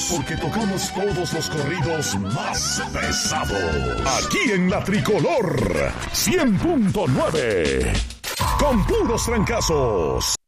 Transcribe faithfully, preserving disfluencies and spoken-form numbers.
Porque tocamos todos los corridos más pesados. Aquí en La Tricolor, cien punto nueve. Con puros trancazos.